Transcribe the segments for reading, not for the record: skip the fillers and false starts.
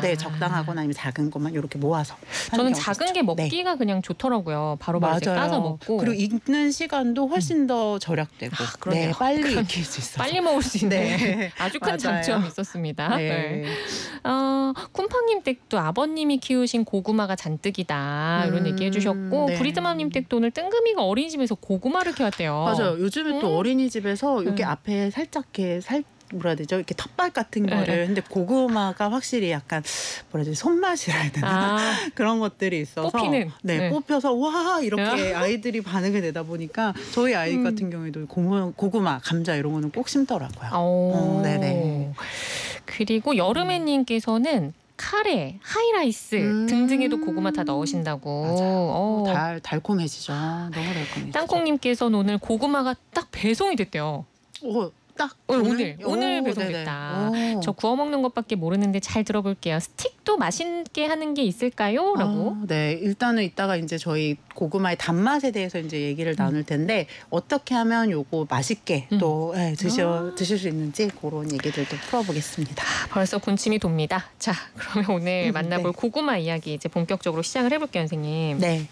네, 적당하거나 아니면 작은 것만 이렇게 모아서. 저는 작은 게 먹기가 그냥 좋더라고요. 바로바로 이제 까서 먹고. 그리고 익는 시간도 훨씬 더 절약되고. 그러네요. 빨리 익힐 수 있어서. 빨리 먹을 수 있는 네. 아주 큰 장점이 있었습니다. 네. 쿤팡님 댁도 아버님이 키우신 고구마가 잔뜩이다. 이런 얘기 해주셨고 네. 브리드맘님 댁도 오늘 뜬금이가 어린이집에서 고구마를 키웠대요. 맞아요. 요즘에 또 어린이집에서 여기 앞에 살짝 이렇게 뭐라 해야 되죠? 이렇게 텃밭 같은 거를. 근데 고구마가 확실히 약간 뭐라 해야 되지? 손맛이라 해야 되나? 그런 것들이 있어서. 뽑히는. 네, 뽑혀서 와 이렇게 아이들이 반응을 내다 보니까 저희 아이 같은 경우에도 고구마, 감자 이런 거는 꼭 심더라고요. 네네. 그리고 여름애님께서는 카레, 하이라이스 등등에도 고구마 다 넣으신다고. 맞아요. 달콤해지죠. 너무 달콤해지죠. 땅콩님께서는 오늘 고구마가 딱 배송이 됐대요. 딱 오늘 배송됐다. 저 구워 먹는 것밖에 모르는데 잘 들어볼게요. 스틱도 맛있게 하는 게 있을까요? 라고. 네, 일단은 이따가 이제 저희 고구마의 단맛에 대해서 이제 얘기를 나눌 텐데 어떻게 하면 요거 맛있게 또 드실 수 있는지 그런 얘기들도 풀어보겠습니다. 벌써 군침이 돕니다. 자, 그러면 오늘 만나볼 고구마 이야기 이제 본격적으로 시작을 해볼게요, 선생님. 네,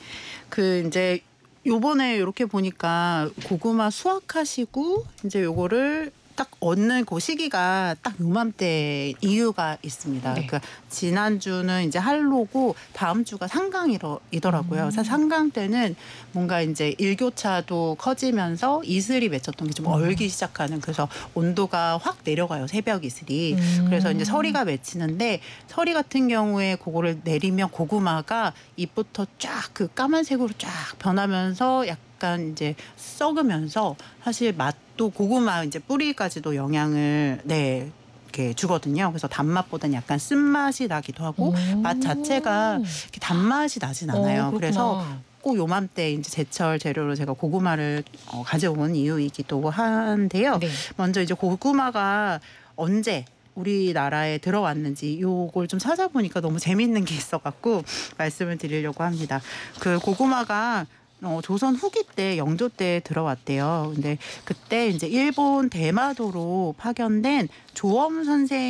이제 요번에 이렇게 보니까 고구마 수확하시고 이제 요거를 딱 얻는 그 시기가 딱 요맘때 이유가 있습니다. 네. 그러니까 지난주는 이제 한로고 다음 주가 상강이더라고요. 그래서 상강 때는 뭔가 이제 일교차도 커지면서 이슬이 맺혔던 게 좀 얼기 시작하는, 그래서 온도가 확 내려가요. 새벽 이슬이. 그래서 이제 서리가 맺히는데 서리 같은 경우에 그거를 내리면 고구마가 잎부터 쫙 그 까만색으로 쫙 변하면서 약간 이제 썩으면서 사실 맛도 고구마 이제 뿌리까지도 영향을 이렇게 주거든요. 그래서 단맛보다는 약간 쓴맛이 나기도 하고 맛 자체가 이렇게 단맛이 나진 않아요. 그래서 꼭 요맘때 이제 제철 재료로 제가 고구마를 가져온 이유이기도 한데요. 네. 먼저 이제 고구마가 언제 우리나라에 들어왔는지 요걸 좀 찾아보니까 너무 재밌는 게 있어갖고 말씀을 드리려고 합니다. 그 고구마가 조선 후기 때 영조 때 들어왔대요. 근데 그때 이제 일본 대마도로 파견된 조엄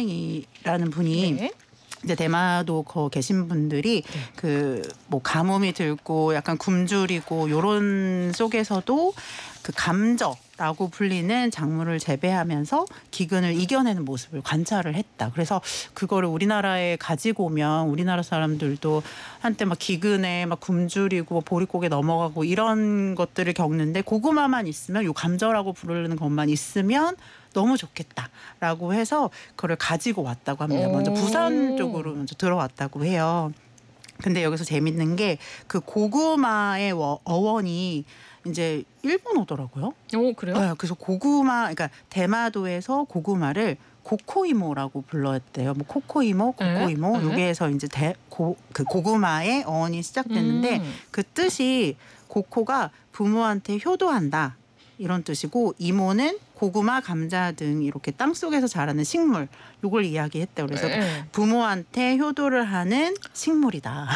선생이라는 분이 이제 대마도 계신 분들이 그 뭐 가뭄이 들고 약간 굶주리고 요런 속에서도 그 감저라고 불리는 작물을 재배하면서 기근을 이겨내는 모습을 관찰을 했다. 그래서 그거를 우리나라에 가지고 오면 우리나라 사람들도 한때 막 기근에 막 굶주리고 보릿고개 넘어가고 이런 것들을 겪는데 고구마만 있으면 요 감저라고 부르는 것만 있으면 너무 좋겠다라고 해서 그걸 가지고 왔다고 합니다. 먼저 부산 쪽으로 먼저 들어왔다고 해요. 근데 여기서 재밌는 게 그 고구마의 어원이 이제 일본어더라고요. 그래요? 네, 그래서 그러니까 대마도에서 고구마를 고코이모라고 불렀대요. 뭐 코코이모, 고코이모. 여기에서 이제 그 고구마의 어원이 시작됐는데 그 뜻이 고코가 부모한테 효도한다. 이런 뜻이고 이모는 고구마, 감자 등 이렇게 땅속에서 자라는 식물 요걸 이야기했대요. 그래서 부모한테 효도를 하는 식물이다.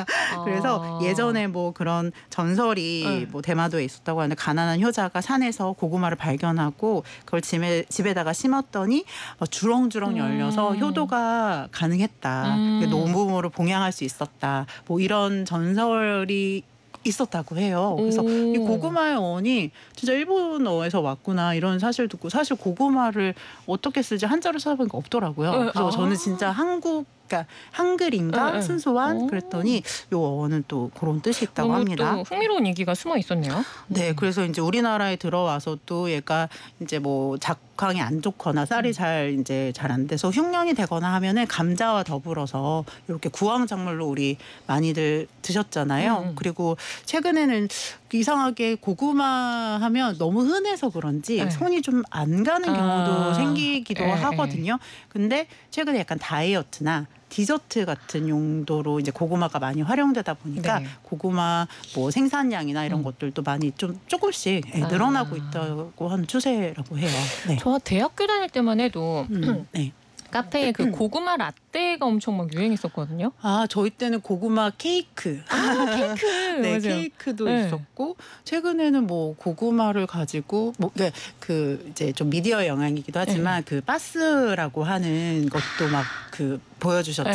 그래서 예전에 뭐 그런 전설이 뭐 대마도에 있었다고 하는데 가난한 효자가 산에서 고구마를 발견하고 그걸 집에다가 심었더니 주렁주렁 열려서 효도가 가능했다. 노부모를 봉양할 수 있었다. 뭐 이런 전설이 있었다고 해요. 그래서 이 고구마의 어원이 진짜 일본어에서 왔구나 이런 사실 듣고 사실 고구마를 어떻게 쓰지 한자로 찾아보니까 없더라고요. 그래서 저는 진짜 그러니까 한글인가 순수한 그랬더니 요 어원은 또 그런 뜻이 있다고 합니다. 또 흥미로운 얘기가 숨어 있었네요. 네, 그래서 이제 우리나라에 들어와서 또 얘가 이제 뭐 작황이 안 좋거나 쌀이 잘 안 돼서 흉년이 되거나 하면은 감자와 더불어서 이렇게 구황작물로 우리 많이들 드셨잖아요. 그리고 최근에는 이상하게 고구마 하면 너무 흔해서 그런지 손이 좀 안 가는 경우도 생기기도 하거든요. 근데 최근에 약간 다이어트나 디저트 같은 용도로 이제 고구마가 많이 활용되다 보니까 고구마 뭐 생산량이나 이런 것들도 많이 좀 조금씩 늘어나고 있다고 하는 추세라고 해요. 네. 저 대학교 다닐 때만 해도 카페에 그 고구마 라떼가 엄청 막 유행했었거든요. 저희 때는 고구마 케이크. 케이크. 네, 맞아요. 케이크도 있었고 최근에는 뭐 고구마를 가지고 뭐 그 이제 좀 미디어 영향이기도 하지만 그 바스라고 하는 것도 막 그 보여주셨잖아요.